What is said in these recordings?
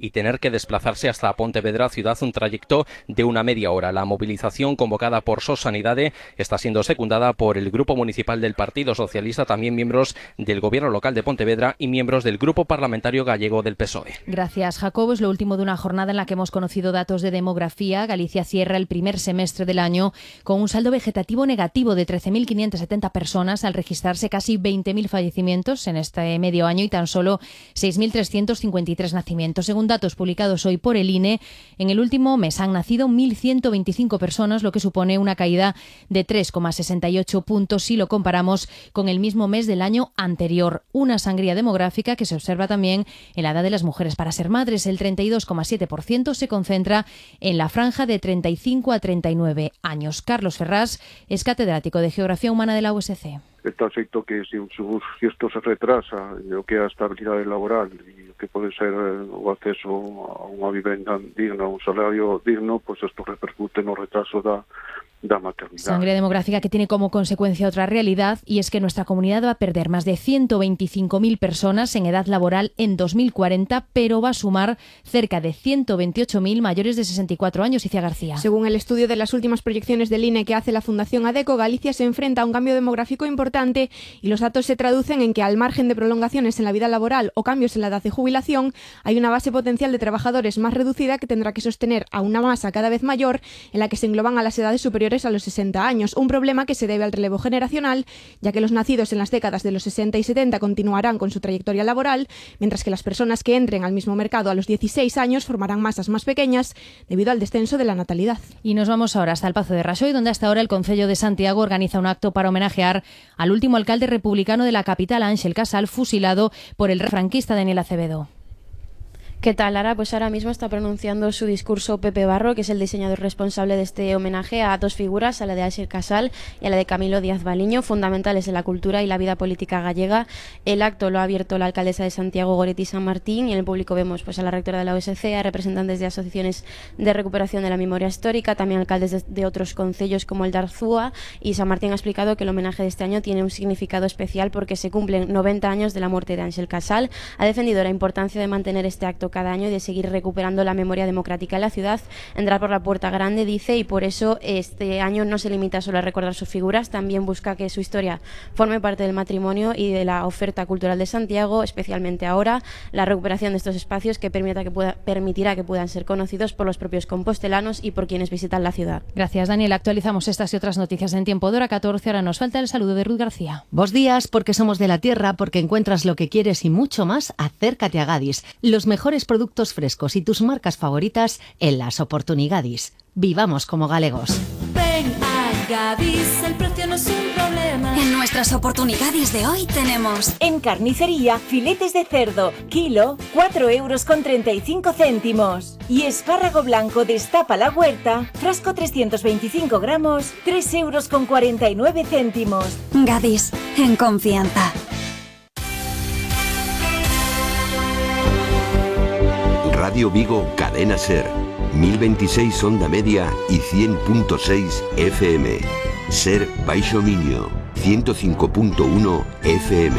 y tener que desplazarse hasta Pontevedra ciudad, un trayecto de una media hora. La movilización convocada por SOS Sanidade está siendo secundada por el Grupo Municipal del Partido Socialista, también miembros del Gobierno local de Pontevedra y miembros del Grupo Parlamentario gallego del PSOE. Gracias, Jacobo. Es lo último de una jornada en la que hemos conocido datos de demografía. Galicia cierra el primer semestre del año con un saldo vegetativo negativo de 13.570 personas, al registrarse casi 20.000 fallecimientos en este medio año y tan solo 6.353 nacimientos. Según datos publicados hoy por el INE, en el último mes han nacido 1.125 personas, lo que supone una caída de 3,68 puntos si lo comparamos con el mismo mes del año anterior. Una sangría demográfica que se observa también en la edad de las mujeres para ser madres. El 32,7% se concentra en la franja de 35 a 39 años. Carlos Ferrás es catedrático de Geografía Humana de la USC. Está feito que si isto se retrasa, o que é a estabilidade laboral e o que pode ser o acceso a unha vivenda digna, un salario digno, pues isto repercute no retraso da maternidad. Sangre demográfica que tiene como consecuencia otra realidad, y es que nuestra comunidad va a perder más de 125.000 personas en edad laboral en 2040, pero va a sumar cerca de 128.000 mayores de 64 años. Iciar García. Según el estudio de las últimas proyecciones del INE que hace la Fundación ADECO, Galicia se enfrenta a un cambio demográfico importante y los datos se traducen en que, al margen de prolongaciones en la vida laboral o cambios en la edad de jubilación, hay una base potencial de trabajadores más reducida que tendrá que sostener a una masa cada vez mayor en la que se engloban a las edades superiores a los 60 años, un problema que se debe al relevo generacional, ya que los nacidos en las décadas de los 60 y 70 continuarán con su trayectoria laboral, mientras que las personas que entren al mismo mercado a los 16 años formarán masas más pequeñas debido al descenso de la natalidad. Y nos vamos ahora hasta el Pazo de Raxoi, donde hasta ahora el Concello de Santiago organiza un acto para homenajear al último alcalde republicano de la capital, Ángel Casal, fusilado por el franquista Daniel Acevedo. ¿Qué tal, Lara? Pues ahora mismo está pronunciando su discurso Pepe Barro, que es el diseñador responsable de este homenaje a dos figuras, a la de Ángel Casal y a la de Camilo Díaz Baliño, fundamentales en la cultura y la vida política gallega. El acto lo ha abierto la alcaldesa de Santiago, Goretti San Martín, y en el público vemos pues a la rectora de la OSC, a representantes de asociaciones de recuperación de la memoria histórica, también alcaldes de otros concellos como el de Arzúa, y San Martín ha explicado que el homenaje de este año tiene un significado especial porque se cumplen 90 años de la muerte de Ángel Casal. Ha defendido la importancia de mantener este acto cada año y de seguir recuperando la memoria democrática en la ciudad. Entrar por la puerta grande, dice, y por eso este año no se limita solo a recordar sus figuras, también busca que su historia forme parte del patrimonio y de la oferta cultural de Santiago, especialmente ahora la recuperación de estos espacios que permitirá que puedan ser conocidos por los propios compostelanos y por quienes visitan la ciudad. Gracias, Daniel. Actualizamos estas y otras noticias en tiempo de hora 14. Ahora nos falta el saludo de Ruth García. Bos días, porque somos de la tierra, porque encuentras lo que quieres y mucho más. Acércate a Gadis. Los mejores productos frescos y tus marcas favoritas en las oportunidades. Vivamos como galegos. Ven a Gadis, el precio no es un problema. En nuestras oportunidades de hoy tenemos: en carnicería, filetes de cerdo, kilo, 4,35 €. Y espárrago blanco destapa la huerta, frasco 325 gramos, 3,49 €. Gadis, en confianza. Radio Vigo, Cadena Ser, 1026 onda media y 100.6 FM. Ser Baixo Miño, 105.1 FM.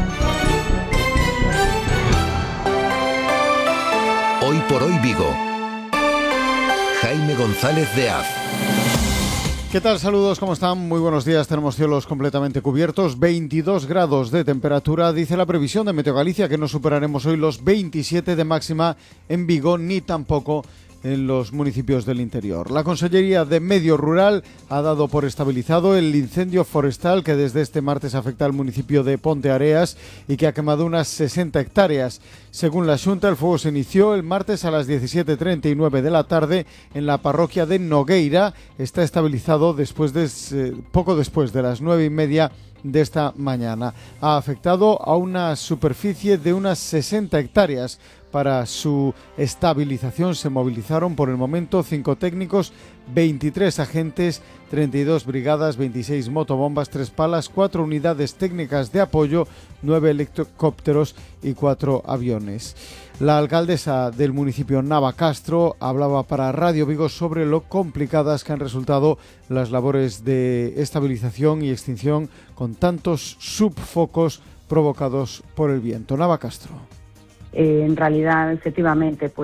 Hoy por hoy Vigo. Jaime González de Az. ¿Qué tal? Saludos, ¿cómo están? Muy buenos días. Tenemos cielos completamente cubiertos, 22 grados de temperatura. Dice la previsión de Meteo Galicia que no superaremos hoy los 27 de máxima en Vigo, ni tampoco en los municipios del interior. La Consellería de Medio Rural ha dado por estabilizado el incendio forestal que desde este martes afecta al municipio de Ponteareas y que ha quemado unas 60 hectáreas. Según la Xunta, el fuego se inició el martes a las 17:39 de la tarde en la parroquia de Nogueira. Está estabilizado poco después de las 9:30 de esta mañana. Ha afectado a una superficie de unas 60 hectáreas. Para su estabilización se movilizaron por el momento 5 técnicos, 23 agentes, 32 brigadas, 26 motobombas, 3 palas, 4 unidades técnicas de apoyo, 9 helicópteros y 4 aviones. La alcaldesa del municipio, Nava Castro, hablaba para Radio Vigo sobre lo complicadas que han resultado las labores de estabilización y extinción con tantos subfocos provocados por el viento. Nava Castro. En realidad, efectivamente,